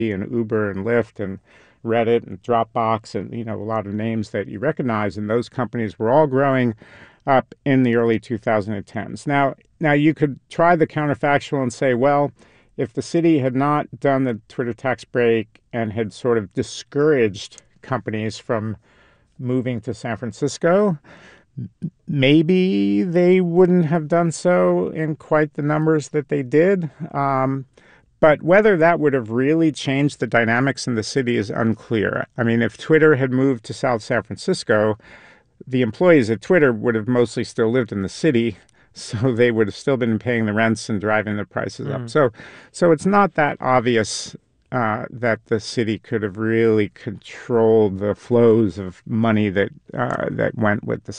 and Uber and Lyft and Reddit and Dropbox and a lot of names that you recognize, and those companies were all growing up in the early 2010s. Now you could try the counterfactual and say, well, if the city had not done the Twitter tax break and had sort of discouraged companies from moving to San Francisco, maybe they wouldn't have done so in quite the numbers that they did. But whether that would have really changed the dynamics in the city is unclear. I mean, if Twitter had moved to South San Francisco, the employees at Twitter would have mostly still lived in the city, so they would have still been paying the rents and driving the prices up. Mm. So it's not that obvious that the city could have really controlled the flows of money that went with the